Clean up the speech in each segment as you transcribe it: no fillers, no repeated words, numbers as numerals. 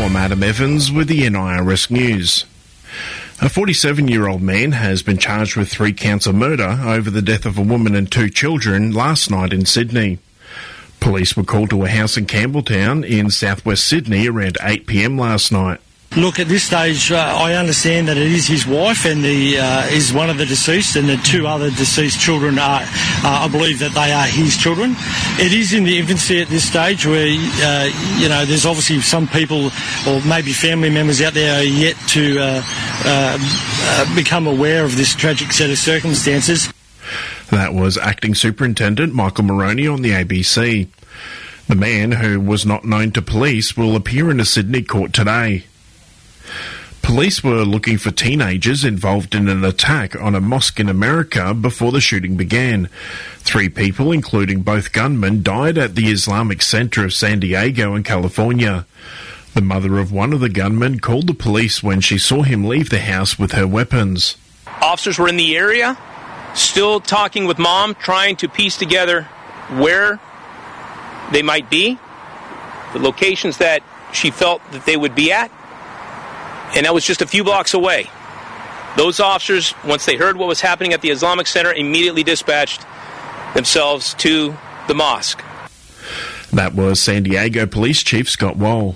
I'm Adam Evans with the NIRS News. A 47-year-old man has been charged with 3 counts of murder over the death of a woman and 2 children last night in Sydney. Police were called to a house in Campbelltown in southwest Sydney around 8 p.m. last night. Look, at this stage, I understand that it is his wife and is one of the deceased, and the 2 other deceased children are, I believe that they are his children. It is in the infancy at this stage where, there's obviously some people or maybe family members out there are yet to become aware of this tragic set of circumstances. That was Acting Superintendent Michael Moroney on the ABC. The man, who was not known to police, will appear in a Sydney court today. Police were looking for teenagers involved in an attack on a mosque in America before the shooting began. 3 people, including both gunmen, died at the Islamic Center of San Diego in California. The mother of one of the gunmen called the police when she saw him leave the house with her weapons. Officers were in the area, still talking with Mom, trying to piece together where they might be, the locations that she felt that they would be at. And that was just a few blocks away. Those officers, once they heard what was happening at the Islamic Center, immediately dispatched themselves to the mosque. That was San Diego Police Chief Scott Wall.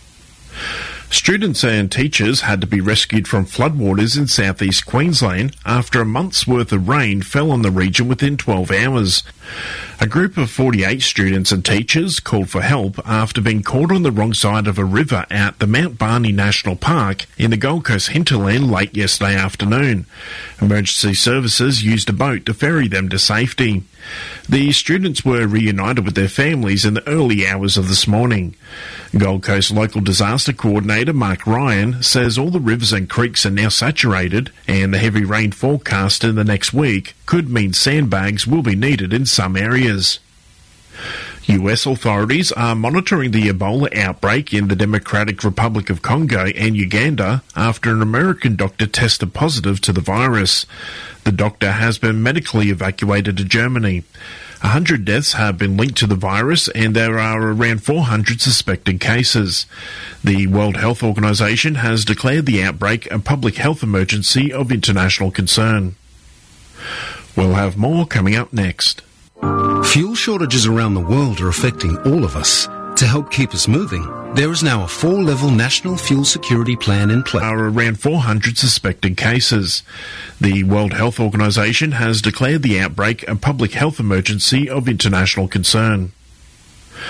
Students and teachers had to be rescued from floodwaters in southeast Queensland after a month's worth of rain fell on the region within 12 hours. A group of 48 students and teachers called for help after being caught on the wrong side of a river at the Mount Barney National Park in the Gold Coast hinterland late yesterday afternoon. Emergency services used a boat to ferry them to safety. The students were reunited with their families in the early hours of this morning. Gold Coast Local Disaster Coordinator Mark Ryan says all the rivers and creeks are now saturated, and the heavy rain forecast in the next week could mean sandbags will be needed in some areas. US authorities are monitoring the Ebola outbreak in the Democratic Republic of Congo and Uganda after an American doctor tested positive to the virus. The doctor has been medically evacuated to Germany. 100 deaths have been linked to the virus, and there are around 400 suspected cases. The World Health Organization has declared the outbreak a public health emergency of international concern. We'll have more coming up next. Fuel shortages around the world are affecting all of us. To help keep us moving, there is now a 4-level national fuel security plan in place. There are around 400 suspected cases. The World Health Organization has declared the outbreak a public health emergency of international concern.